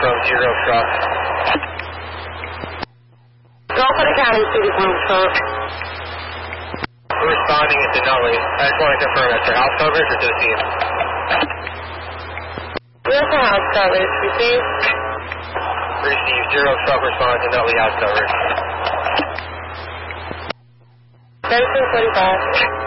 from 0 truck. Gulf of the County, City Blue truck. We're responding at Denali. I just want to confirm that's for house coverage or to the team? Yes, for house coverage. Receive. Receive 0 truck respond to Denali house coverage. 1345.